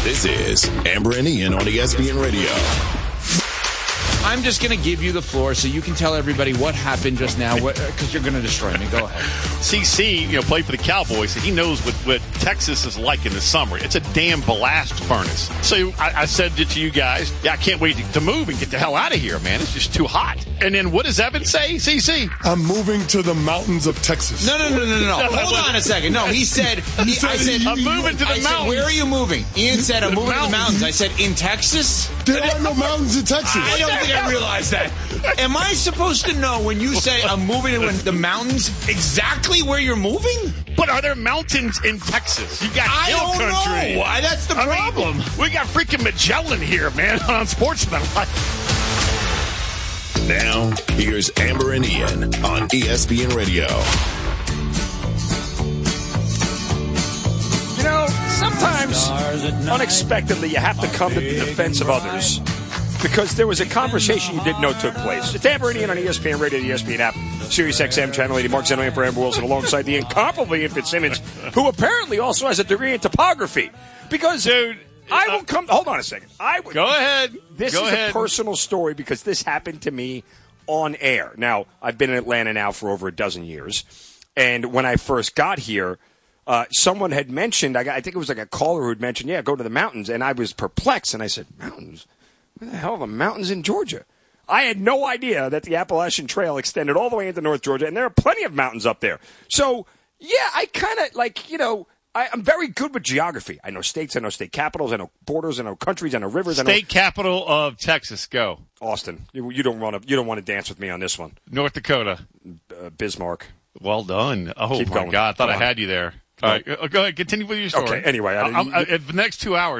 This is Amber and Ian on ESPN Radio. I'm just going to give you the floor so you can tell everybody what happened just now, because you're going to destroy me. Go ahead. CC, played for the Cowboys, and he knows what Texas is like in the summer. It's a damn blast furnace. So I said it to you guys, I can't wait to move and get the hell out of here, man. It's just too hot. And then what does Evan say, CC? I'm moving to the mountains of Texas. No. Hold on a second. No, I said, I'm moving to the mountains. Where are you moving? Ian said, I'm moving to the mountains. I said, in Texas? There are no mountains in Texas. I don't think I realized that. Am I supposed to know when you say I'm moving to the mountains exactly where you're moving? But are there mountains in Texas? You got hill country. Know. Why? That's the problem. We got freaking Magellan here, man, on Sportsman. Now, here's Amber and Ian on ESPN Radio. Sometimes, unexpectedly, you have to come to the defense of others because there was a conversation you didn't know took place. It's Amber and Ian on ESPN Radio, the ESPN app, Sirius XM, Channel 80, Mark Zeno, for Amber Wilson, alongside the incomparable Ian Fitzsimmons, who apparently also has a degree in topography. Because, dude, I will come. Hold on a second. Go ahead. This is a personal story because this happened to me on air. Now, I've been in Atlanta now for over a dozen years, and when I first got here, someone had mentioned, I think it was like a caller who had mentioned, go to the mountains. And I was perplexed. And I said, mountains? Where the hell are the mountains in Georgia? I had no idea that the Appalachian Trail extended all the way into North Georgia. And there are plenty of mountains up there. So, I kind of I'm very good with geography. I know states, I know state capitals, I know borders, I know countries, I know rivers. State capital of Texas, go. Austin. You don't want to dance with me on this one. North Dakota. Bismarck. Well done. Oh, Keep my going. God. I thought I had you there. All right, go ahead. Continue with your story. Okay, anyway. The next 2 hours.